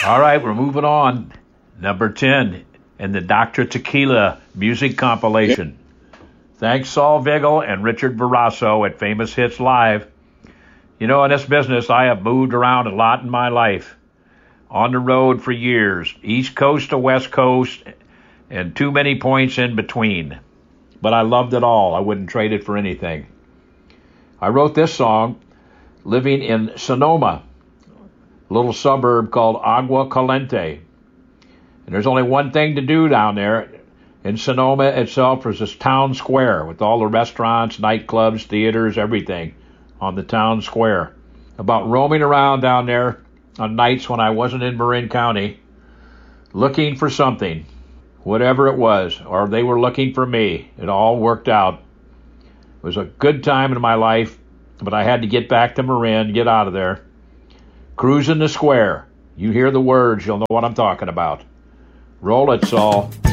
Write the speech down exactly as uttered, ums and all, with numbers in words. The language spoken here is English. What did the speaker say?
All right, we're moving on. Number ten in the Doctor Tequila music compilation. Thanks, Saul Vigil and Richard Verasso at Famous Hits Live. You know, in this business, I have moved around a lot in my life. On the road for years, East Coast to West Coast, and too many points in between. But I loved it all. I wouldn't trade it for anything. I wrote this song living in Sonoma, a little suburb called Agua Caliente. And there's only one thing to do down there. In Sonoma itself is this town square with all the restaurants, nightclubs, theaters, everything on the town square. About roaming around down there on nights when I wasn't in Marin County, looking for something, whatever it was, or they were looking for me. It all worked out. It was a good time in my life, but I had to get back to Marin, get out of there. Cruising the square. You hear the words, you'll know what I'm talking about. Roll it, Saul.